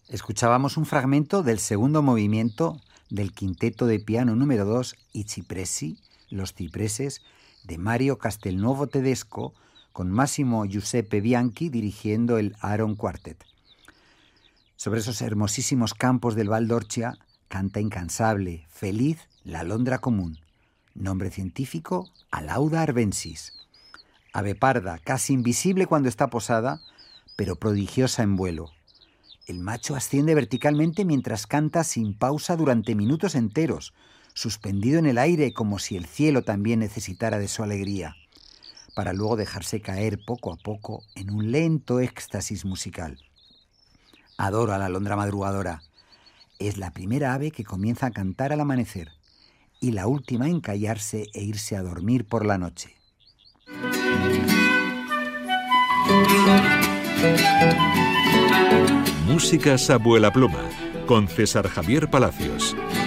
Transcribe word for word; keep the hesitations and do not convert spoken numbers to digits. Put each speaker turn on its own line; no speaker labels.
Escuchábamos un fragmento del segundo movimiento del quinteto de piano número dos, I Cipressi, Los Cipreses, de Mario Castelnuovo Tedesco, con Massimo Giuseppe Bianchi dirigiendo el Aaron Quartet. Sobre esos hermosísimos campos del Val d'Orcia canta incansable, feliz, la alondra común. Nombre científico, Alauda arvensis. Ave parda, casi invisible cuando está posada, pero prodigiosa en vuelo. El macho asciende verticalmente mientras canta sin pausa durante minutos enteros, suspendido en el aire como si el cielo también necesitara de su alegría, para luego dejarse caer poco a poco en un lento éxtasis musical. Adoro a la alondra madrugadora. Es la primera ave que comienza a cantar al amanecer y la última en callarse e irse a dormir por la noche.
Músicas Abuela Pluma, con César Javier Palacios.